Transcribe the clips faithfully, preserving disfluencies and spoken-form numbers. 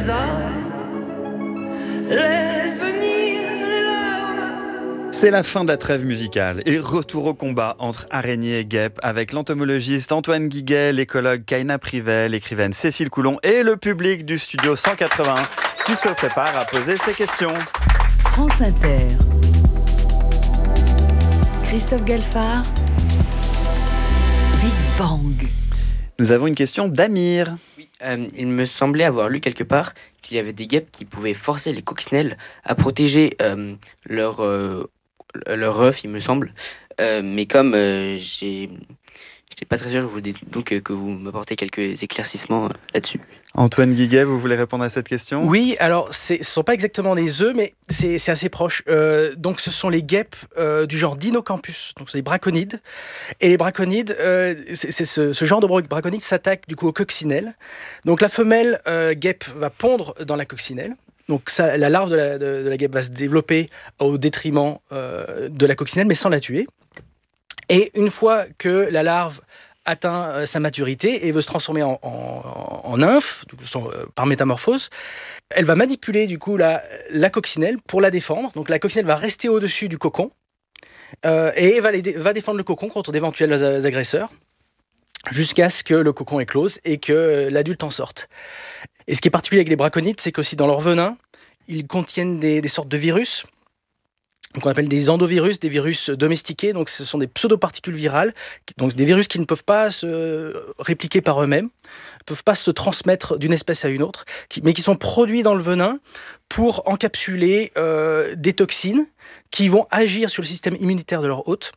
hommes, laisse venir les larmes. C'est la fin de la trêve musicale et retour au combat entre araignées et guêpes avec l'entomologiste Antoine Guiguet, l'écologue Kaina Privet, l'écrivaine Cécile Coulon et le public du studio cent quatre-vingt-un qui se prépare à poser ses questions. France Inter. Christophe Galfard. Big Bang. Nous avons une question d'Amir. Oui, euh, il me semblait avoir lu quelque part qu'il y avait des guêpes qui pouvaient forcer les coccinelles à protéger euh, leur, euh, leur œuf, il me semble. Euh, mais comme euh, j'ai... j'étais pas très sûr, je voulais donc euh, que vous m'apportez quelques éclaircissements euh, là-dessus. Antoine Guiguet, vous voulez répondre à cette question ? Oui, alors c'est, ce ne sont pas exactement des œufs, mais c'est, c'est assez proche. Euh, donc ce sont les guêpes euh, du genre Dinocampus, donc c'est les braconides. Et les braconides, euh, c'est, c'est ce, ce genre de braconide s'attaque du coup aux coccinelles. Donc la femelle euh, guêpe va pondre dans la coccinelle. Donc ça, la larve de la, de, de la guêpe va se développer au détriment euh, de la coccinelle, mais sans la tuer. Et une fois que la larve atteint euh, sa maturité et veut se transformer en, en, en nymphe, euh, par métamorphose, elle va manipuler du coup la, la coccinelle pour la défendre. Donc la coccinelle va rester au-dessus du cocon euh, et va, les, va défendre le cocon contre d'éventuels agresseurs jusqu'à ce que le cocon éclose et que euh, l'adulte en sorte. Et ce qui est particulier avec les braconides, c'est qu'aussi dans leur venin, ils contiennent des, des sortes de virus. Donc on appelle des endovirus, des virus domestiqués. Donc ce sont des pseudoparticules virales, donc des virus qui ne peuvent pas se répliquer par eux-mêmes, ne peuvent pas se transmettre d'une espèce à une autre, qui, mais qui sont produits dans le venin pour encapsuler euh, des toxines qui vont agir sur le système immunitaire de leur hôte.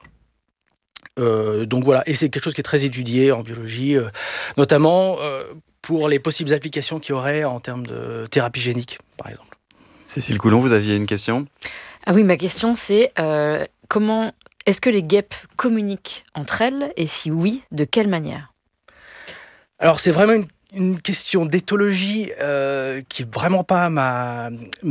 Euh, donc voilà, et c'est quelque chose qui est très étudié en biologie, euh, notamment euh, pour les possibles applications qu'il y aurait en termes de thérapie génique, par exemple. Cécile Coulon, vous aviez une question ? Ah oui, ma question c'est euh, comment est-ce que les guêpes communiquent entre elles et si oui, de quelle manière ? Alors c'est vraiment une, une question d'éthologie euh, qui est vraiment pas ma,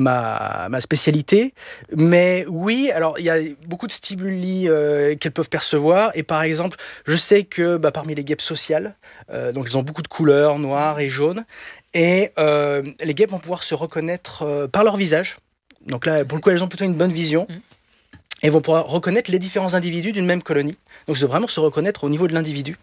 ma, ma spécialité, mais oui, alors il y a beaucoup de stimuli euh, qu'elles peuvent percevoir et par exemple, je sais que bah, parmi les guêpes sociales, euh, donc elles ont beaucoup de couleurs, noires et jaunes, et euh, les guêpes vont pouvoir se reconnaître euh, par leur visage. Donc là, pour le coup, elles ont plutôt une bonne vision mmh. et vont pouvoir reconnaître les différents individus d'une même colonie. Donc, c'est vraiment se reconnaître au niveau de l'individu.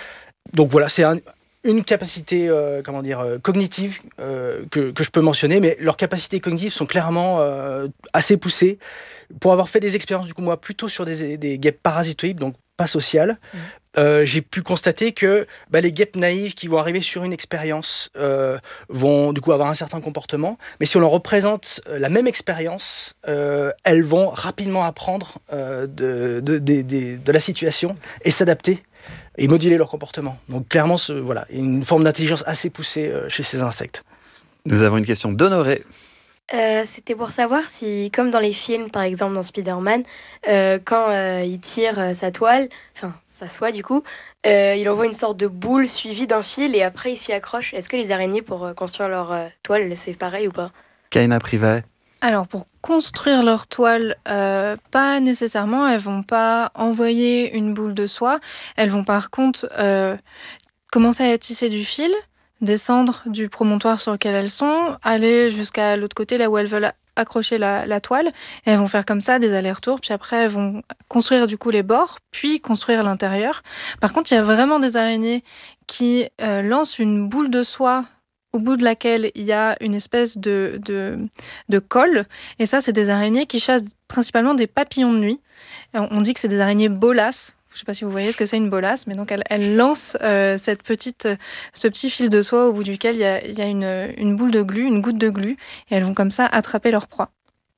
Donc voilà, c'est un, une capacité euh, comment dire, euh, cognitive euh, que, que je peux mentionner, mais leurs capacités cognitives sont clairement euh, assez poussées. Pour avoir fait des expériences, du coup, moi, plutôt sur des, des guêpes parasitoïdes, donc pas sociales, mmh. Euh, j'ai pu constater que bah, les guêpes naïves qui vont arriver sur une expérience euh, vont du coup avoir un certain comportement, mais si on leur représente euh, la même expérience, euh, elles vont rapidement apprendre euh, de, de, de, de, de la situation et s'adapter et moduler leur comportement. Donc clairement, ce, voilà, une forme d'intelligence assez poussée euh, chez ces insectes. Nous avons une question d'Honoré. Euh, c'était pour savoir si, comme dans les films, par exemple dans Spider-Man, euh, quand euh, il tire euh, sa toile, enfin sa soie du coup, euh, il envoie une sorte de boule suivie d'un fil et après il s'y accroche. Est-ce que les araignées, pour euh, construire leur euh, toile, c'est pareil ou pas ? Kaina Privet. Alors pour construire leur toile, euh, pas nécessairement, elles vont pas envoyer une boule de soie, elles vont par contre euh, commencer à tisser du fil, descendre du promontoire sur lequel elles sont, aller jusqu'à l'autre côté, là où elles veulent accrocher la, la toile. Et elles vont faire comme ça des allers-retours, puis après elles vont construire du coup les bords, puis construire l'intérieur. Par contre, il y a vraiment des araignées qui euh, lancent une boule de soie au bout de laquelle il y a une espèce de, de, de colle. Et ça, c'est des araignées qui chassent principalement des papillons de nuit. On dit que c'est des araignées bolasses. Je ne sais pas si vous voyez ce que c'est une bolasse, mais donc elle, elle lance euh, cette petite, ce petit fil de soie au bout duquel il y a, il y a une, une boule de glu, une goutte de glu, et elles vont comme ça attraper leur proie.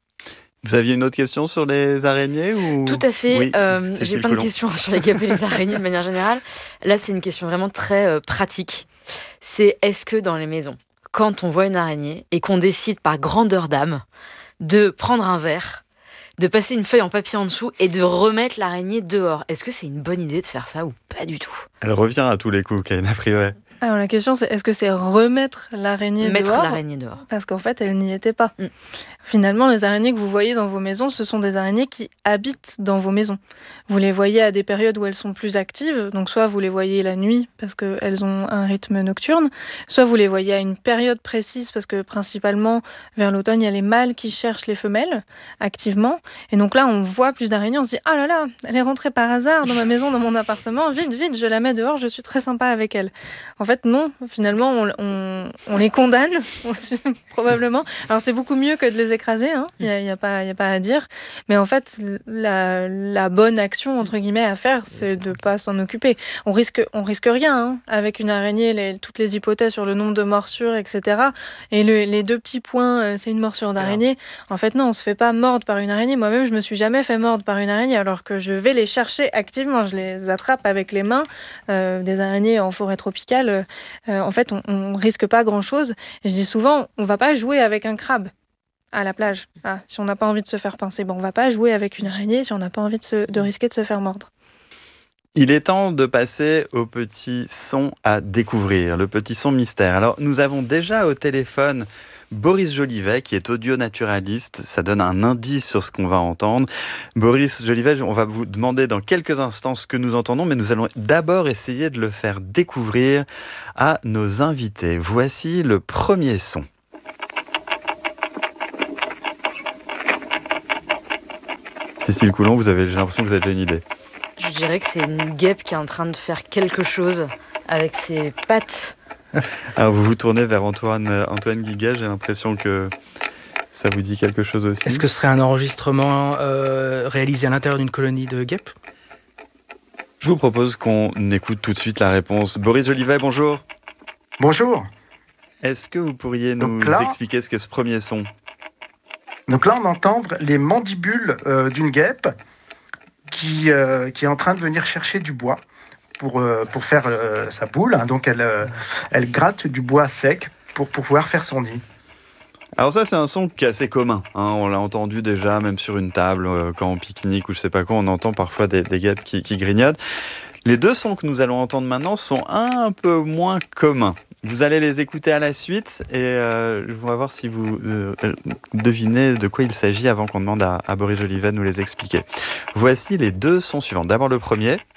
Vous aviez une autre question sur les araignées ou... Tout à fait. Oui, euh, Cécile j'ai plein Coulon. de questions sur les guêpes et les araignées de manière générale. Là, c'est une question vraiment très euh, pratique. C'est est-ce que dans les maisons, quand on voit une araignée et qu'on décide par grandeur d'âme de prendre un verre, de passer une feuille en papier en dessous et de remettre l'araignée dehors, est-ce que c'est une bonne idée de faire ça ou pas du tout ? Elle revient à tous les coups, Kaina Privet. Alors la question c'est est-ce que c'est remettre l'araignée Mettre dehors l'araignée dehors. Parce qu'en fait elle n'y était pas. Mm. Finalement les araignées que vous voyez dans vos maisons, ce sont des araignées qui habitent dans vos maisons. Vous les voyez à des périodes où elles sont plus actives, donc soit vous les voyez la nuit parce qu'elles ont un rythme nocturne, soit vous les voyez à une période précise parce que principalement vers l'automne il y a les mâles qui cherchent les femelles activement. Et donc là on voit plus d'araignées, on se dit ah là là, elle est rentrée par hasard dans ma maison, dans mon appartement, vite vite je la mets dehors, je suis très sympa avec elle. En fait non, finalement on, on, on les condamne probablement. Alors c'est beaucoup mieux que de les écraser, il hein. n'y a, y a, pas, y a pas à dire, mais en fait la, la bonne action entre guillemets à faire c'est de ne pas s'en occuper. On risque, on risque rien hein. Avec une araignée, les, toutes les hypothèses sur le nombre de morsures, et cetera. Et le, les deux petits points, euh, c'est une morsure d'araignée. En fait non, on se fait pas mordre par une araignée. Moi-même je me suis jamais fait mordre par une araignée alors que je vais les chercher activement, je les attrape avec les mains, euh, des araignées en forêt tropicale. Euh, en fait on, on risque pas grand-chose. Et je dis souvent, on va pas jouer avec un crabe à la plage. Ah, si on n'a pas envie de se faire pincer, bon, on va pas jouer avec une araignée si on n'a pas envie de, se, de risquer de se faire mordre. Il est temps de passer au petit son à découvrir, le petit son mystère. Alors, nous avons déjà au téléphone Boris Jolivet, qui est audio-naturaliste. Ça donne un indice sur ce qu'on va entendre. Boris Jolivet, on va vous demander dans quelques instants ce que nous entendons, mais nous allons d'abord essayer de le faire découvrir à nos invités. Voici le premier son. Cécile Coulon, vous avez, j'ai l'impression que vous avez déjà une idée. Je dirais que c'est une guêpe qui est en train de faire quelque chose avec ses pattes. Alors vous vous tournez vers Antoine, Antoine Guiguet, j'ai l'impression que ça vous dit quelque chose aussi. Est-ce que ce serait un enregistrement euh, réalisé à l'intérieur d'une colonie de guêpes ? Je vous propose qu'on écoute tout de suite la réponse. Boris Jolivet, bonjour. Bonjour. Est-ce que vous pourriez nous là, expliquer ce qu'est ce premier son ? Donc là, on entend les mandibules euh, d'une guêpe qui, euh, qui est en train de venir chercher du bois pour, euh, pour faire euh, sa boule. Donc elle, euh, elle gratte du bois sec pour pouvoir faire son nid. Alors ça, c'est un son qui est assez commun. Hein. On l'a entendu déjà, même sur une table, euh, quand on pique-nique ou je sais pas quoi, on entend parfois des, des guêpes qui, qui grignotent. Les deux sons que nous allons entendre maintenant sont un peu moins communs. Vous allez les écouter à la suite et euh, on va voir si vous euh, devinez de quoi il s'agit avant qu'on demande à, à Boris Jolivet de nous les expliquer. Voici les deux sons suivants. D'abord le premier.